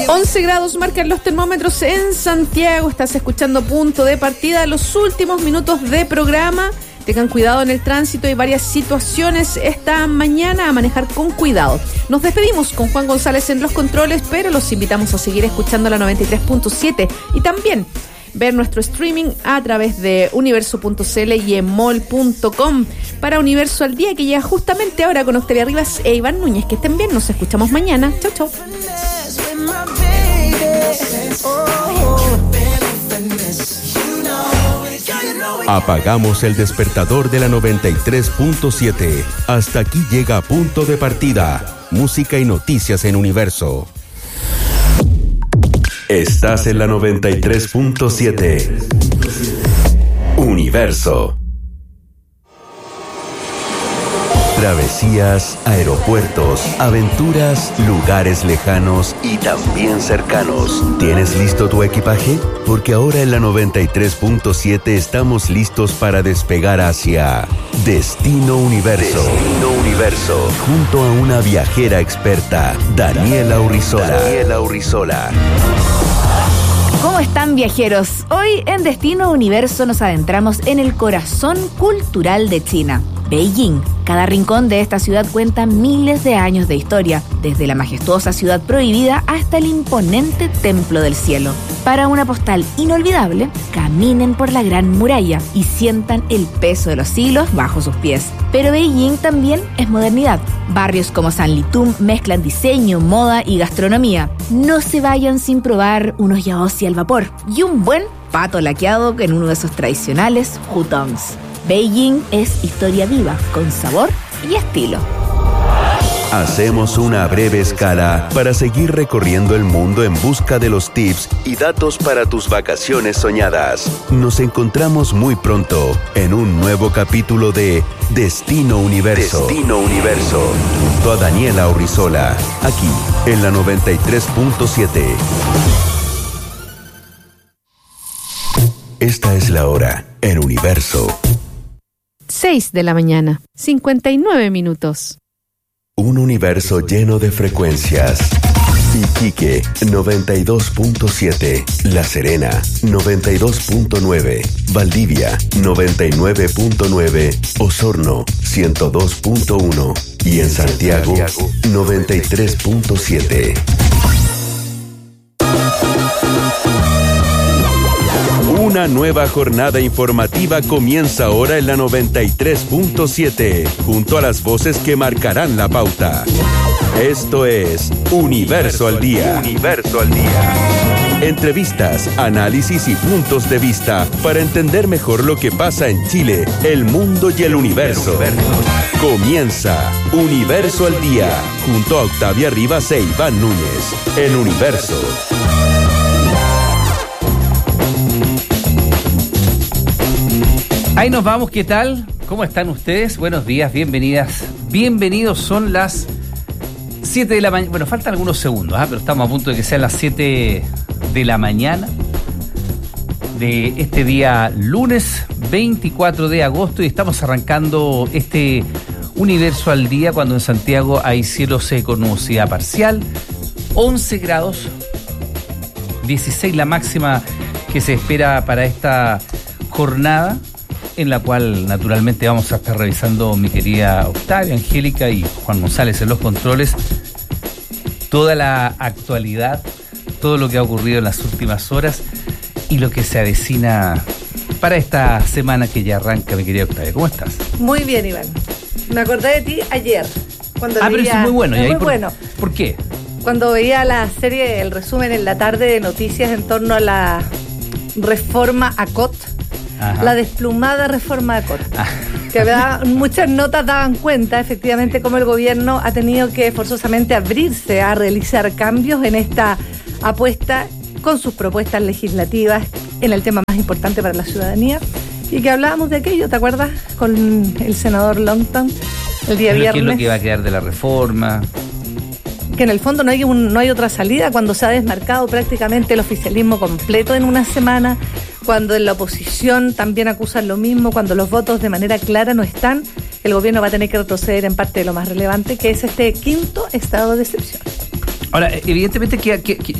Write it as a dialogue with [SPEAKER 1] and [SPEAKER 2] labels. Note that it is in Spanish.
[SPEAKER 1] 11 grados marcan los termómetros en Santiago. Estás escuchando Punto de Partida, los últimos minutos de programa. Tengan cuidado en el tránsito, hay varias situaciones esta mañana, a manejar con cuidado. Nos despedimos con Juan González en los controles, pero los invitamos a seguir escuchando la 93.7 y también ver nuestro streaming a través de universo.cl y emol.com para Universo al Día, que llega justamente ahora con Octavia Rivas e Iván Núñez. Que estén bien, nos escuchamos mañana. Chau, chau.
[SPEAKER 2] Apagamos el despertador de la 93.7. Hasta aquí llega Punto de Partida. Música y noticias en Universo. Estás en la 93.7. Universo. Travesías, aeropuertos, aventuras, lugares lejanos y también cercanos. ¿Tienes listo tu equipaje? Porque ahora en la 93.7 estamos listos para despegar hacia Destino Universo. Destino Universo. Junto a una viajera experta, Daniela Urrizola.
[SPEAKER 3] ¿Cómo están, viajeros? Hoy en Destino Universo nos adentramos en el corazón cultural de China, Beijing. Cada rincón de esta ciudad cuenta miles de años de historia, desde la majestuosa ciudad prohibida hasta el imponente Templo del Cielo. Para una postal inolvidable, caminen por la Gran Muralla y sientan el peso de los siglos bajo sus pies. Pero Beijing también es modernidad. Barrios como Sanlitun mezclan diseño, moda y gastronomía. No se vayan sin probar unos yaozi al vapor y un buen pato laqueado en uno de esos tradicionales hutongs. Beijing es historia viva, con sabor y estilo.
[SPEAKER 2] Hacemos una breve escala para seguir recorriendo el mundo en busca de los tips y datos para tus vacaciones soñadas. Nos encontramos muy pronto en un nuevo capítulo de Destino Universo. Destino Universo, junto a Daniela Urrizola, aquí en la 93.7. Esta es la hora en Universo.
[SPEAKER 1] 6 de la mañana, 59 minutos.
[SPEAKER 2] Un universo lleno de frecuencias. Iquique, 92.7. La Serena, 92.9. Valdivia, 99.9. Osorno, 102.1. Y en Santiago, 93.7. Una nueva jornada informativa comienza ahora en la 93.7, junto a las voces que marcarán la pauta. Esto es Universo al Día. Universo al Día. Entrevistas, análisis y puntos de vista para entender mejor lo que pasa en Chile, el mundo y el universo. Comienza Universo al Día, junto a Octavia Rivas e Iván Núñez, en Universo.
[SPEAKER 4] Ahí nos vamos, ¿qué tal? ¿Cómo están ustedes? Buenos días, bienvenidas, bienvenidos. Son las 7 de la mañana. Bueno, faltan algunos segundos, pero estamos a punto de que sean las 7 de la mañana de este día lunes 24 de agosto y estamos arrancando este Universo al Día cuando en Santiago hay cielo seco con nubosidad parcial, 11 grados, 16 la máxima que se espera para esta jornada, en la cual naturalmente vamos a estar revisando mi querida Octavia, Angélica y Juan González en los controles, toda la actualidad, todo lo que ha ocurrido en las últimas horas y lo que se avecina para esta semana que ya arranca, mi querida Octavia. ¿Cómo estás?
[SPEAKER 5] Muy bien, Iván. Me acordé de ti ayer. Cuando
[SPEAKER 4] pero eso es muy bueno.
[SPEAKER 5] Es muy bueno.
[SPEAKER 4] ¿Por qué?
[SPEAKER 5] Cuando veía la serie, el resumen en la tarde de noticias en torno a la reforma ACOT. Ajá. La desplumada reforma ACOT, que muchas notas daban cuenta efectivamente cómo el gobierno ha tenido que forzosamente abrirse a realizar cambios en esta apuesta con sus propuestas legislativas en el tema más importante para la ciudadanía, y que hablábamos de aquello, ¿te acuerdas? Con el senador Longton el día viernes.
[SPEAKER 4] ¿Qué es lo que va a quedar de la reforma?
[SPEAKER 5] Que en el fondo no hay otra salida cuando se ha desmarcado prácticamente el oficialismo completo en una semana, cuando en la oposición también acusan lo mismo, cuando los votos de manera clara no están, el gobierno va a tener que retroceder en parte de lo más relevante, que es este quinto estado de excepción.
[SPEAKER 4] Ahora, evidentemente que